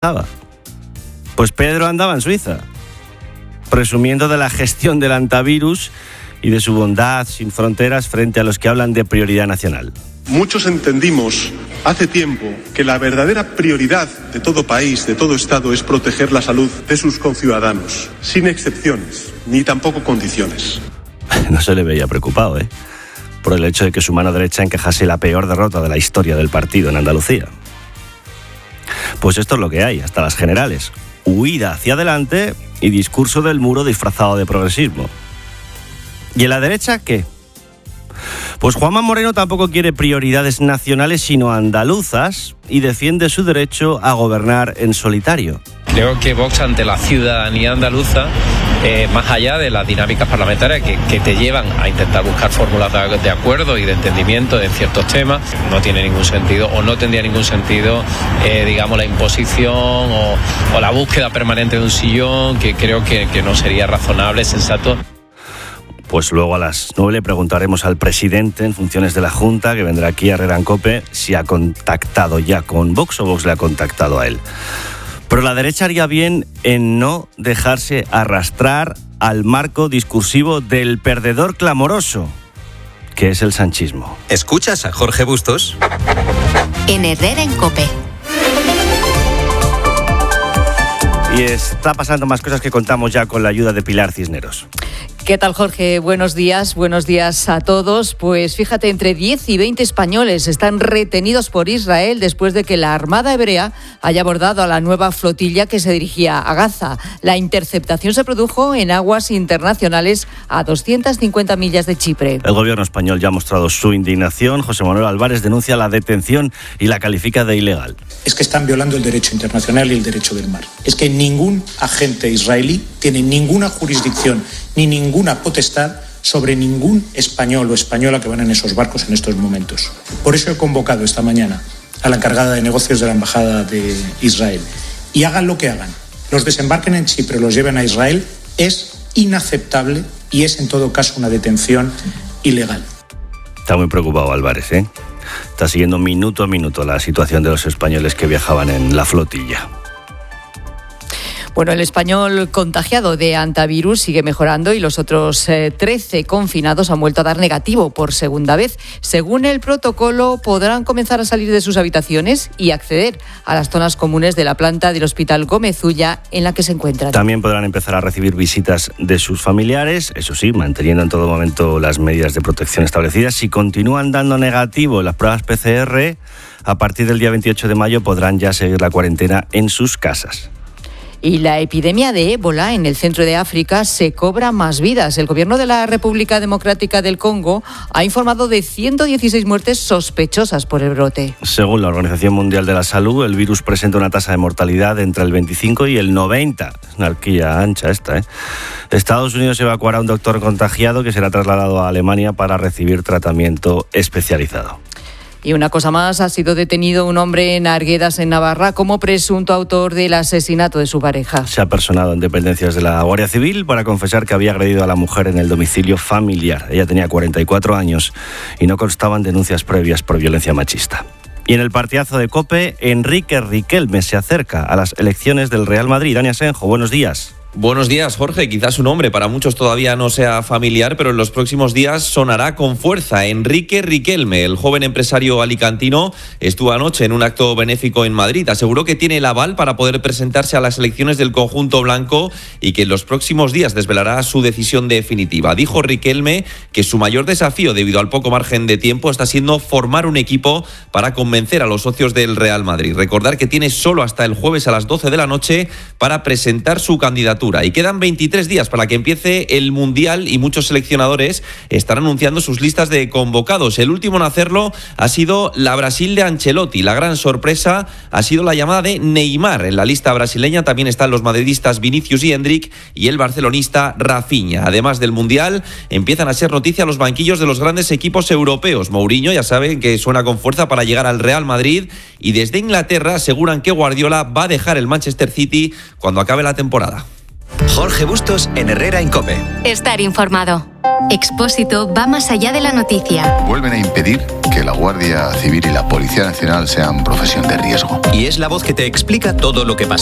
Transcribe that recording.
Pues Pedro andaba en Suiza, presumiendo de la gestión del antivirus y de su bondad sin fronteras frente a los que hablan de prioridad nacional. Muchos entendimos hace tiempo que la verdadera prioridad de todo país, de todo Estado, es proteger la salud de sus conciudadanos, sin excepciones, ni tampoco condiciones. No se le veía preocupado, por el hecho de que su mano derecha encajase la peor derrota de la historia del partido en Andalucía. Pues esto es lo que hay, hasta las generales. Huida hacia adelante y discurso del muro disfrazado de progresismo. ¿Y en la derecha qué? Pues Juanma Moreno tampoco quiere prioridades nacionales sino andaluzas y defiende su derecho a gobernar en solitario. Creo que Vox, ante la ciudadanía andaluza, más allá de las dinámicas parlamentarias que te llevan a intentar buscar fórmulas de acuerdo y de entendimiento de ciertos temas, no tiene ningún sentido o no tendría ningún sentido, la imposición o la búsqueda permanente de un sillón, que creo que no sería razonable, sensato. Pues luego a las 9 le preguntaremos al presidente en funciones de la Junta, que vendrá aquí a Herrera en COPE, si ha contactado ya con Vox o Vox le ha contactado a él. Pero la derecha haría bien en no dejarse arrastrar al marco discursivo del perdedor clamoroso, que es el sanchismo. ¿Escuchas a Jorge Bustos? En Herrera en COPE. Y está pasando más cosas que contamos ya con la ayuda de Pilar Cisneros. ¿Qué tal, Jorge? Buenos días a todos. Pues fíjate, entre 10 y 20 españoles están retenidos por Israel después de que la Armada hebrea haya abordado a la nueva flotilla que se dirigía a Gaza. La interceptación se produjo en aguas internacionales a 250 millas de Chipre. El gobierno español ya ha mostrado su indignación. José Manuel Álvarez denuncia la detención y la califica de ilegal. Es que están violando el derecho internacional y el derecho del mar. Es que ningún agente israelí tiene ninguna jurisdicción ni ninguna potestad sobre ningún español o española que van en esos barcos en estos momentos. Por eso he convocado esta mañana a la encargada de negocios de la Embajada de Israel. Y hagan lo que hagan, los desembarquen en Chipre, los lleven a Israel, es inaceptable y es en todo caso una detención ilegal. Está muy preocupado Álvarez, Está siguiendo minuto a minuto la situación de los españoles que viajaban en la flotilla. Bueno, el español contagiado de antivirus sigue mejorando y los otros 13 confinados han vuelto a dar negativo por segunda vez. Según el protocolo, podrán comenzar a salir de sus habitaciones y acceder a las zonas comunes de la planta del Hospital Gómez Ulla en la que se encuentran. También podrán empezar a recibir visitas de sus familiares, eso sí, manteniendo en todo momento las medidas de protección establecidas. Si continúan dando negativo en las pruebas PCR, a partir del día 28 de mayo podrán ya seguir la cuarentena en sus casas. Y la epidemia de ébola en el centro de África se cobra más vidas. El gobierno de la República Democrática del Congo ha informado de 116 muertes sospechosas por el brote. Según la Organización Mundial de la Salud, el virus presenta una tasa de mortalidad entre el 25 y el 90. Es una horquilla ancha esta, Estados Unidos evacuará a un doctor contagiado que será trasladado a Alemania para recibir tratamiento especializado. Y una cosa más, ha sido detenido un hombre en Arguedas, en Navarra, como presunto autor del asesinato de su pareja. Se ha personado en dependencias de la Guardia Civil para confesar que había agredido a la mujer en el domicilio familiar. Ella tenía 44 años y no constaban denuncias previas por violencia machista. Y en el partidazo de COPE, Enrique Riquelme se acerca a las elecciones del Real Madrid. Dani Asenjo, buenos días. Buenos días, Jorge. Quizás su nombre para muchos todavía no sea familiar, pero en los próximos días sonará con fuerza. Enrique Riquelme, el joven empresario alicantino, estuvo anoche en un acto benéfico en Madrid. Aseguró que tiene el aval para poder presentarse a las elecciones del conjunto blanco y que en los próximos días desvelará su decisión definitiva. Dijo Riquelme que su mayor desafío, debido al poco margen de tiempo, está siendo formar un equipo para convencer a los socios del Real Madrid. Recordar que tiene solo hasta el jueves a las 12 de la noche para presentar su candidatura. Y quedan 23 días para que empiece el Mundial y muchos seleccionadores están anunciando sus listas de convocados. El último en hacerlo ha sido la Brasil de Ancelotti. La gran sorpresa ha sido la llamada de Neymar. En la lista brasileña también están los madridistas Vinicius y Endrick y el barcelonista Rafinha. Además del Mundial, empiezan a ser noticia los banquillos de los grandes equipos europeos. Mourinho, ya saben que suena con fuerza para llegar al Real Madrid, y desde Inglaterra aseguran que Guardiola va a dejar el Manchester City cuando acabe la temporada. Jorge Bustos en Herrera en COPE. Estar informado. Expósito va más allá de la noticia. Vuelven a impedir que la Guardia Civil y la Policía Nacional sean profesión de riesgo. Y es la voz que te explica todo lo que pasa.